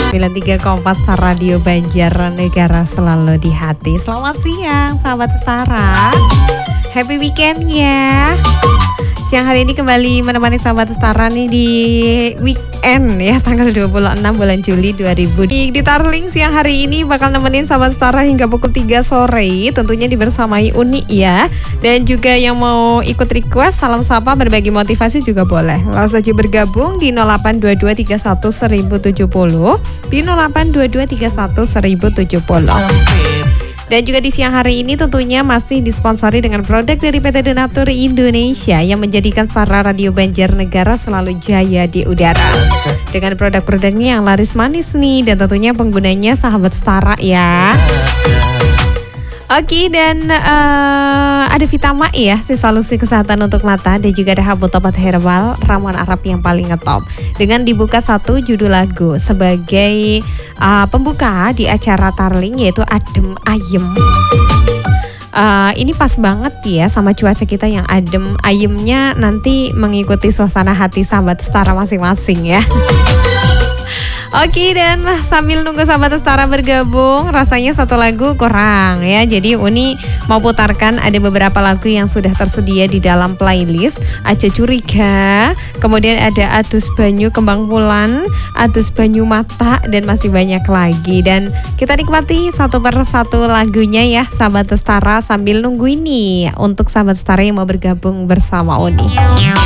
93 Kompas Radio Banjarnegara selalu di hati. Selamat siang sahabat Setara. Happy weekend ya. Siang hari ini kembali menemani sahabat Setara nih di weekend ya, tanggal 26 bulan Juli 2000. Di Tarling siang hari ini bakal nemenin sahabat Setara hingga pukul 3 sore. Tentunya dibersamai Uni ya. Dan juga yang mau ikut request, salam sapa, berbagi motivasi juga boleh. Langsung saja bergabung di 0822311070, di 0822311070. Dan juga di siang hari ini tentunya masih disponsori dengan produk dari PT Donatur Indonesia yang menjadikan Setara Radio Banjarnegara selalu jaya di udara. Dengan produk-produknya yang laris manis nih, dan tentunya penggunanya sahabat Setara ya. Oke, dan ada Vitama ya, si solusi kesehatan untuk mata, dan juga ada Habut obat herbal ramuan Arab yang paling ngetop. Dengan dibuka satu judul lagu sebagai pembuka di acara Tarling, yaitu Adem Ayem. Ini pas banget ya sama cuaca kita yang adem ayemnya, nanti mengikuti suasana hati sahabat Setara masing-masing ya. Oke, dan sambil nunggu sahabat Setara bergabung, rasanya satu lagu kurang ya. Jadi Uni mau putarkan ada beberapa lagu yang sudah tersedia di dalam playlist. Aja Curiga, kemudian ada Adus Banyu Kembang Wulan, Adus Banyu Mata, dan masih banyak lagi. Dan kita nikmati satu per satu lagunya ya sahabat Setara, sambil nunggu ini untuk sahabat Setara yang mau bergabung bersama Uni.